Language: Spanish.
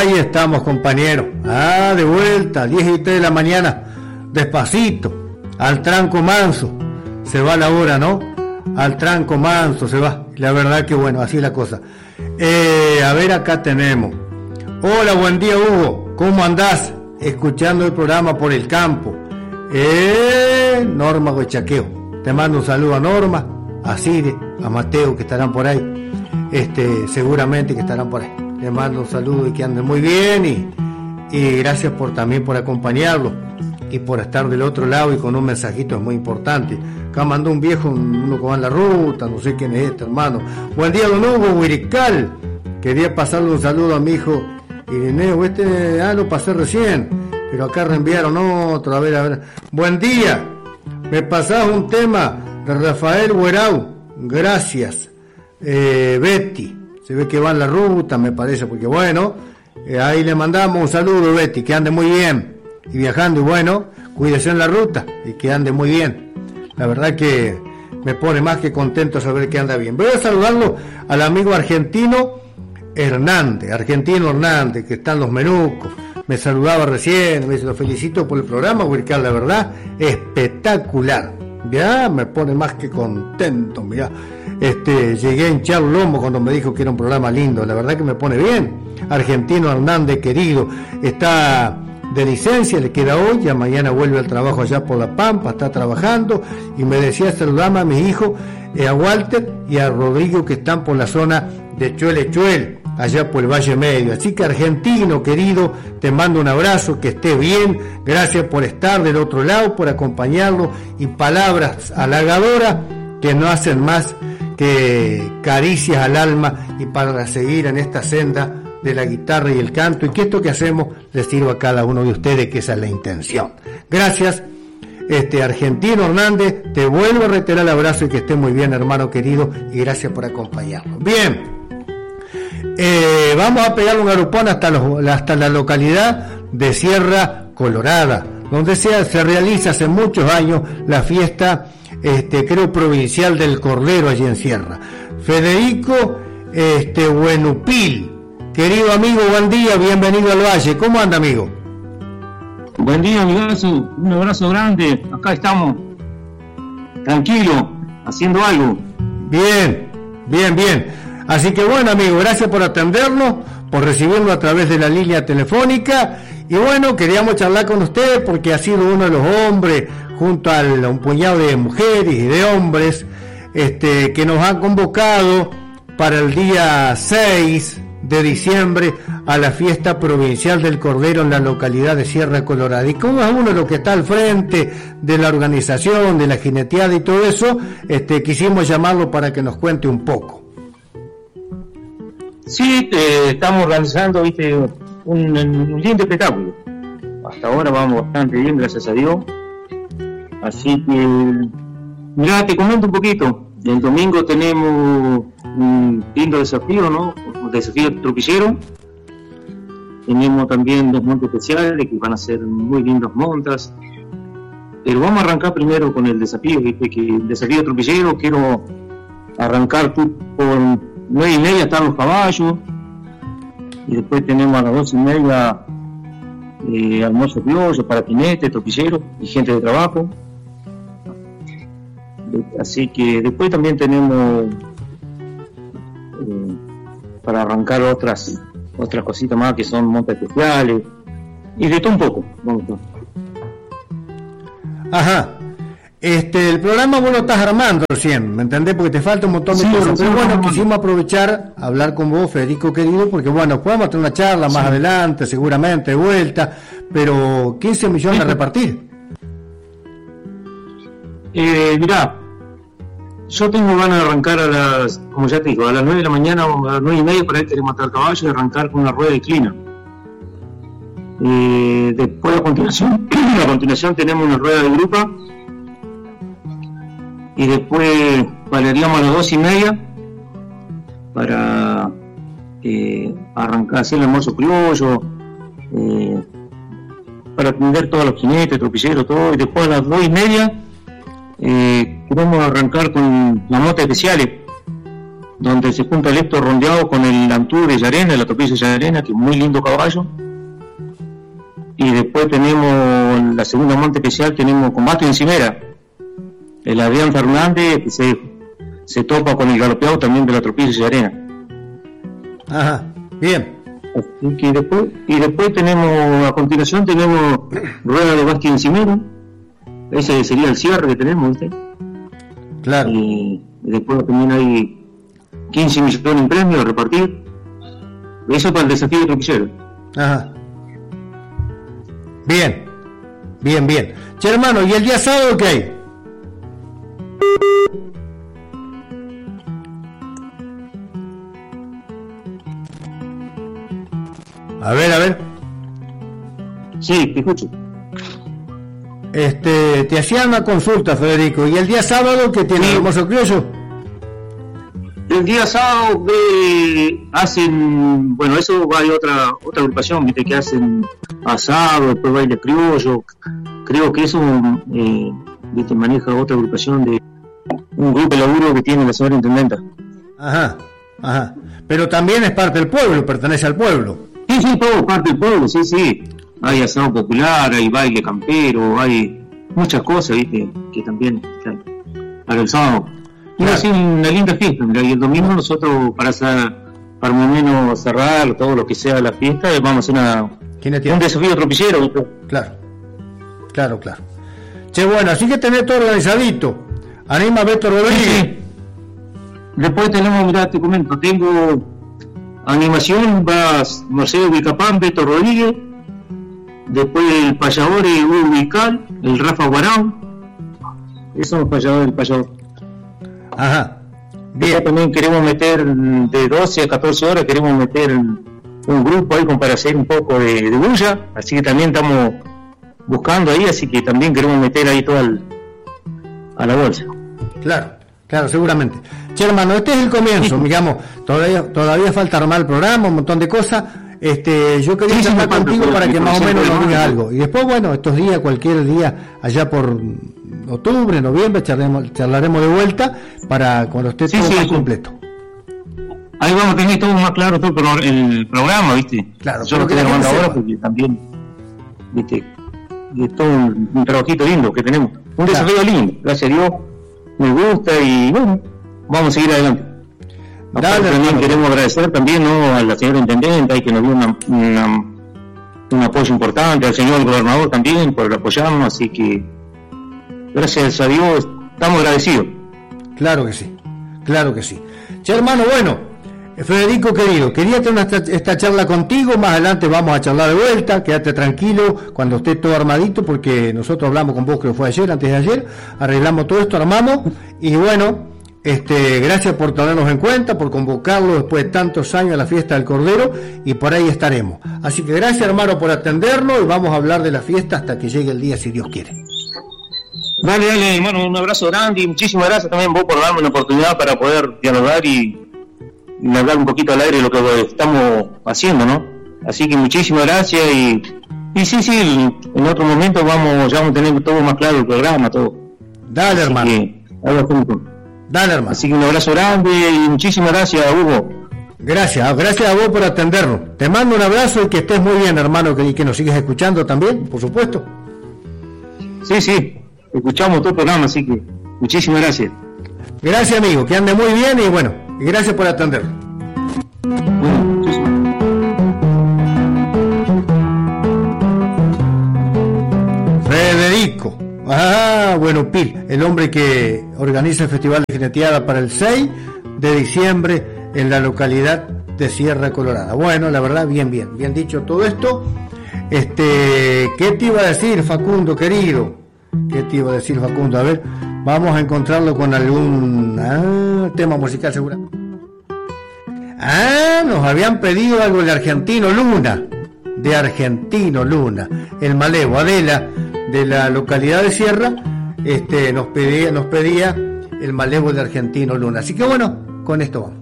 Ahí estamos, compañeros. De vuelta, 10:03 de la mañana. Despacito, al tranco manso. Se va la hora, ¿no? Al tranco manso se va. La verdad que bueno, así es la cosa. A ver, acá tenemos. Hola, buen día, Hugo. ¿Cómo andás? Escuchando el programa por el campo. Norma Huechaqueo. Te mando un saludo a Norma, a Cire, a Mateo, que estarán por ahí. Seguramente que estarán por ahí. Les mando un saludo y que anden muy bien y gracias también por acompañarlo y por estar del otro lado y con un mensajito es muy importante. Acá mandó un viejo, uno que va en la ruta, no sé quién es este hermano. Buen día, don Hugo Huirical. Quería pasarle un saludo a mi hijo Irineo, lo pasé recién, pero acá reenviaron otro, a ver. Buen día, me pasás un tema de Rafael Huerau, gracias. Betty, se ve que va en la ruta, me parece, porque bueno, ahí le mandamos un saludo, Betty, que ande muy bien y viajando, y bueno, cuídese en la ruta y que ande muy bien. La verdad que me pone más que contento saber que anda bien. Voy a saludarlo al amigo Argentino Hernández, que está en Los Menucos. Me saludaba recién, me dice, lo felicito por el programa, Huircal, la verdad, espectacular. Ya me pone más que contento, mirá. Llegué a hinchar lomo cuando me dijo que era un programa lindo, la verdad que me pone bien. Argentino Hernández, querido, está de licencia, le queda hoy, ya mañana vuelve al trabajo allá por La Pampa, está trabajando, y me decía saludarme a mis hijos, a Walter y a Rodrigo, que están por la zona de Chuel, allá por el Valle Medio. Así que, Argentino, querido, te mando un abrazo, que estés bien, gracias por estar del otro lado, por acompañarlo, y palabras halagadoras que no hacen más que caricias al alma y para seguir en esta senda de la guitarra y el canto, y que esto que hacemos les sirva a cada uno de ustedes, que esa es la intención. Gracias, Argentino Hernández, te vuelvo a reiterar el abrazo y que esté muy bien, hermano querido, y gracias por acompañarnos. Bien, vamos a pegar un arupón hasta la localidad de Sierra Colorada, donde se realiza hace muchos años la fiesta, creo, provincial del Cordero, allí en Sierra. Federico Buenupil, querido amigo, buen día, bienvenido al Valle. ¿Cómo anda, amigo? Buen día, amigazo, un abrazo grande. Acá estamos, tranquilo, haciendo algo. Bien. Así que bueno, amigo, gracias por atendernos, por recibirlo a través de la línea telefónica. Y bueno, queríamos charlar con usted porque ha sido uno de los hombres, junto a un puñado de mujeres y de hombres, que nos han convocado para el día 6 de diciembre a la fiesta provincial del Cordero en la localidad de Sierra Colorada. Y como es uno de los que está al frente de la organización, de la jineteada y todo eso, quisimos llamarlo para que nos cuente un poco. Sí, estamos organizando, un lindo espectáculo. Hasta ahora vamos bastante bien, gracias a Dios. Así que, mira, te comento un poquito. El domingo tenemos un lindo desafío, ¿no? Un desafío tropillero. Tenemos también 2 montes especiales que van a ser muy lindos montas. Pero vamos a arrancar primero con el desafío, que el desafío tropillero, quiero arrancar por 9:30 están los caballos, y después tenemos a las 12:30 almuerzo criollo para jinete, tropillero y gente de trabajo. Así que después también tenemos para arrancar otras cositas más que son montas especiales y de todo un poco. Ajá. El programa vos lo estás armando recién, ¿me entendés? Porque te falta un montón de cosas. Pero bueno, quisimos aprovechar, hablar con vos, Federico querido, porque bueno, podemos tener una charla más adelante, seguramente, de vuelta, pero 15 millones a repartir. Mirá, yo tengo ganas de arrancar como ya te digo, a las 9 de la mañana o a las 9:30, por ahí queremos matar el caballo y arrancar con una rueda de clina. Después a continuación tenemos una rueda de grupa, y después bailaríamos a las 2:30 para arrancar, hacer el almuerzo criollo, para atender todos los jinetes, tropilleros, todo, y después a las 2:30 queremos arrancar con las motas especiales, donde se junta el Héctor Rondeado con el Antú de Llarena, el atropello de Llarena, que es muy lindo caballo. Y después tenemos la segunda monta especial, tenemos Combate en Cimera, el Adrián Fernández, que se topa con el galopeado también del atropello de Llarena. Ajá, bien. Y después tenemos, a continuación tenemos Rueda de Basti en Cimera, ese sería el cierre que tenemos, ¿viste? Claro. Y después también hay 15 millones en premios a repartir. Eso para el desafío de tropillero. Ajá. Bien. Che, hermano, ¿y el día sábado qué hay? A ver. Sí, te escucho. Te hacía una consulta, Federico. ¿Y el día sábado qué tiene el hermoso criollo? El día sábado hacen, bueno, eso hay otra agrupación, viste, que hacen asado, después baile criollo. Creo que eso viste, maneja otra agrupación de un grupo de laburo que tiene la señora intendenta. Ajá. Pero también es parte del pueblo, pertenece al pueblo. Sí, todo parte del pueblo, sí. Hay asado popular, hay baile campero, hay muchas cosas, viste, que también para el sábado. Y así una linda fiesta, mira, y el domingo nosotros para más o menos cerrar todo lo que sea la fiesta, vamos a hacer un desafío tropillero, ¿viste? Claro. Che, bueno, así que tenés todo organizadito. Anima Beto Rodríguez. Sí. Después tenemos, mirá, te comento, tengo animación, va Marcelo Vicapán, Beto Rodríguez, después el payador Hugo Vical, el Rafa Guarán, esos son los payadores del payador. Ajá. Bien. Después también queremos meter de 12 a 14 horas, queremos meter un grupo ahí como para hacer un poco de bulla, así que también estamos buscando ahí, así que también queremos meter ahí todo a la bolsa. Claro, seguramente. Che, hermano, este es el comienzo, digamos, todavía falta armar el programa, un montón de cosas. Yo quería charlar contigo para que más o menos nos digas algo. Y después, bueno, estos días, cualquier día, allá por octubre, noviembre, charlaremos de vuelta para cuando esté todo más completo. Ahí vamos a tener todo más claro, todo el programa, ¿viste? Claro. Yo lo estoy armando ahora porque también, ¿viste? Y es todo un trabajito lindo que tenemos. Un desafío lindo, gracias a Dios. Me gusta y bueno, vamos a seguir adelante. También queremos agradecer también, ¿no?, a la señora intendente ahí que nos dio un apoyo importante, al señor gobernador también por apoyarnos, así que gracias a Dios estamos agradecidos. Claro que sí. Che, hermano, bueno, Federico querido, quería tener esta charla contigo, más adelante vamos a charlar de vuelta, quédate tranquilo cuando esté todo armadito, porque nosotros hablamos con vos, creo que fue antes de ayer, arreglamos todo esto, armamos, y bueno, gracias por tenernos en cuenta, por convocarlo después de tantos años a la fiesta del Cordero, y por ahí estaremos. Así que gracias, hermano, por atendernos, y vamos a hablar de la fiesta hasta que llegue el día, si Dios quiere. Dale, hermano, un abrazo grande y muchísimas gracias también vos por darme una oportunidad para poder dialogar y hablar un poquito al aire de lo que estamos haciendo, ¿no? Así que muchísimas gracias y sí, en otro momento ya vamos a tener todo más claro el programa, todo. Dale, hermano. Dale, hermano. Así que un abrazo grande y muchísimas gracias, Hugo. Gracias a vos por atendernos. Te mando un abrazo y que estés muy bien, hermano, que nos sigues escuchando también, por supuesto. Sí, escuchamos todo el programa, así que muchísimas gracias. Gracias, amigo, que ande muy bien y bueno, y gracias por atender. Federico. Bueno, Pil, el hombre que organiza el Festival de Jineteada para el 6 de diciembre en la localidad de Sierra Colorada. Bueno, la verdad, bien dicho todo esto. ¿Qué te iba a decir, Facundo, querido? ¿Qué te iba a decir, Facundo? A ver, vamos a encontrarlo con algún tema musical seguramente. Nos habían pedido algo de Argentino Luna, el Malevo. Adela, de la localidad de Sierra, nos pedía el Malevo de Argentino Luna. Así que bueno, con esto vamos.